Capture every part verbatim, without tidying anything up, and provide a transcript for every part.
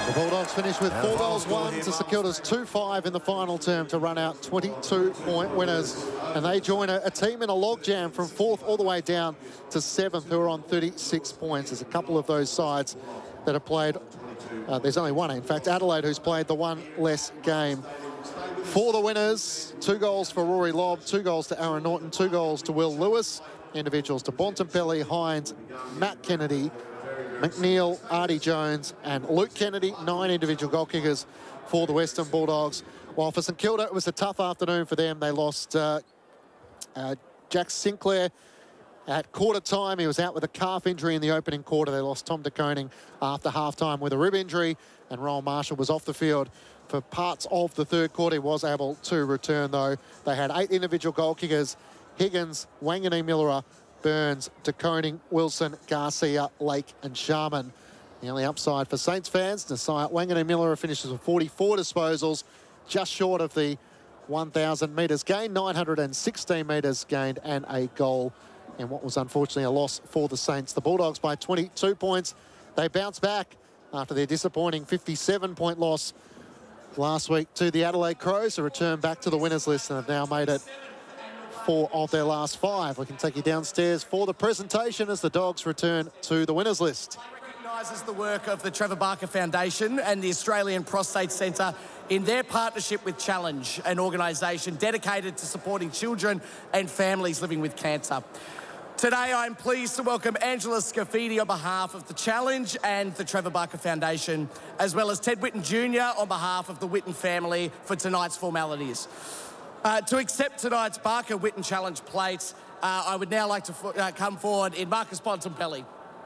The Bulldogs finished with four goals one to St Kilda's two five in the final term to run out twenty-two point winners. And they join a, a team in a logjam from fourth all the way down to seventh, who are on thirty-six points. There's a couple of those sides that have played, uh, there's only one, in fact, Adelaide, who's played the one less game. For the winners, two goals for Rory Lobb, two goals to Aaron Norton, two goals to Will Lewis, individuals to Bontempelli, Hines, Matt Kennedy, McNeil, Artie Jones and Luke Kennedy. Nine individual goal kickers for the Western Bulldogs. While for St Kilda, it was a tough afternoon for them. They lost uh, uh, Jack Sinclair at quarter time. He was out with a calf injury in the opening quarter. They lost Tom de Koning after half-time with a rib injury, and Rowan Marshall was off the field for parts of the third quarter. He was able to return, though. They had eight individual goal kickers: Higgins, Wangani Millera, Burns, de Koning, Wilson, Garcia, Lake and Sharman. The only upside for Saints fans, Nasiah Wangani Millera finishes with forty-four disposals, just short of the one thousand metres gained, nine hundred sixteen metres gained and a goal in what was unfortunately a loss for the Saints. The Bulldogs by twenty-two points. They bounce back after their disappointing fifty-seven point loss last week to the Adelaide Crows, to return back to the winners list, and have now made it four of their last five. We can take you downstairs for the presentation as the Dogs return to the winners list. Recognises the work of the Trevor Barker Foundation and the Australian Prostate Centre in their partnership with Challenge, an organisation dedicated to supporting children and families living with cancer. Today, I'm pleased to welcome Angela Scafidi on behalf of the Challenge and the Trevor Barker Foundation, as well as Ted Whitten Junior on behalf of the Whitten family for tonight's formalities. Uh, to accept tonight's Barker Whitten Challenge plate, uh, I would now like to uh, come forward in Marcus Bontempelli.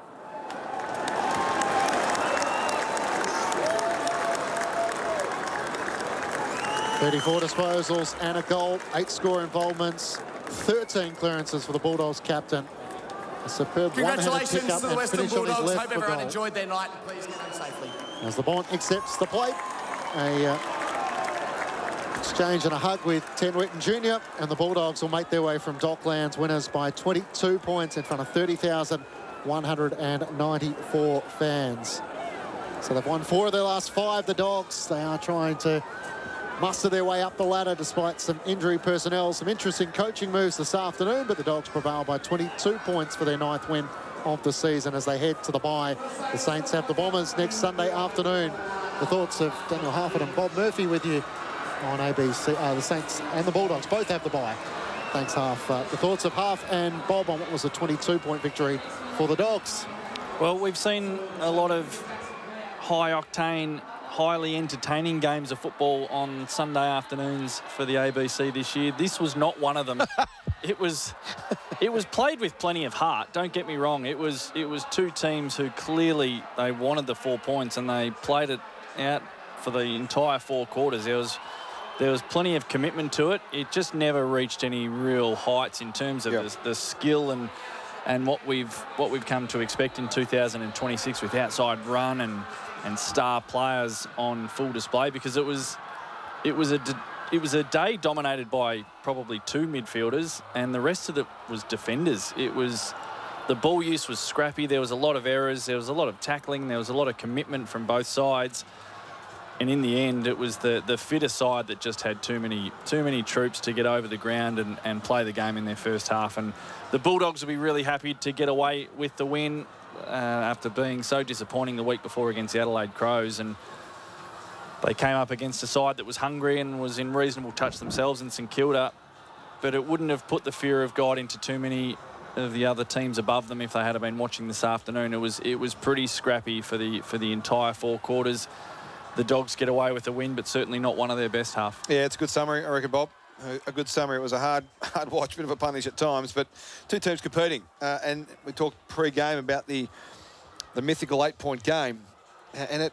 thirty-four disposals and a goal, eight score involvements, thirteen clearances for the Bulldogs captain. A superb Congratulations one-handed to the Western finish on his Bulldogs. left Hope for everyone goal. enjoyed their night and please get home safely. As the Bont accepts the plate, a uh, exchange and a hug with Ted Whitten Junior and the Bulldogs will make their way from Docklands winners by twenty-two points in front of thirty thousand one hundred ninety-four fans. So they've won four of their last five, the Dogs. They are trying to muster their way up the ladder despite some injury personnel, some interesting coaching moves this afternoon, but the Dogs prevail by twenty-two points for their ninth win of the season as they head to the bye. The Saints have the Bombers next Sunday afternoon. The thoughts of Daniel Harford and Bob Murphy with you on A B C. Uh, the Saints and the Bulldogs both have the bye. Thanks, Harf. Uh, the thoughts of Harf and Bob on what was a twenty-two point victory for the Dogs. Well, we've seen a lot of high-octane, highly entertaining games of football on Sunday afternoons for the A B C this year. This was not one of them. It was it was played with plenty of heart, don't get me wrong. It was it was two teams who clearly they wanted the four points and they played it out for the entire four quarters. There was there was plenty of commitment to it. It just never reached any real heights in terms of yep. the, the skill and and what we've what we've come to expect in two thousand twenty-six with outside run and and star players on full display, because it was it was a it was a day dominated by probably two midfielders and the rest of it was defenders. It was the ball use was scrappy. There was a lot of errors. There was a lot of tackling. There was a lot of commitment from both sides. And in the end, it was the the fitter side that just had too many too many troops to get over the ground and, and play the game in their first half. And the Bulldogs will be really happy to get away with the win uh, after being so disappointing the week before against the Adelaide Crows. And they came up against a side that was hungry and was in reasonable touch themselves in St Kilda. But it wouldn't have put the fear of God into too many of the other teams above them if they had been watching this afternoon. It was it was pretty scrappy for the for the entire four quarters. The Dogs get away with a win, but certainly not one of their best half. Yeah, it's a good summary, I reckon, Bob. A good summary. It was a hard, hard watch, bit of a punish at times, but two teams competing. Uh, and we talked pre-game about the the mythical eight-point game, and it